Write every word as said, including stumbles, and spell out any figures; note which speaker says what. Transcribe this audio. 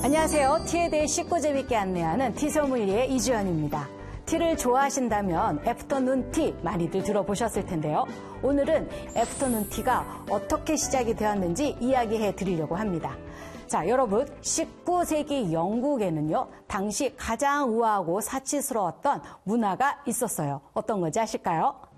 Speaker 1: 안녕하세요. 티에 대해 쉽고 재밌게 안내하는 티소믈리의 이주연입니다. 티를 좋아하신다면 애프터눈 티 많이들 들어보셨을 텐데요. 오늘은 애프터눈 티가 어떻게 시작이 되었는지 이야기해 드리려고 합니다. 자, 여러분, 십구 세기 영국에는요, 당시 가장 우아하고 사치스러웠던 문화가 있었어요. 어떤 건지 아실까요?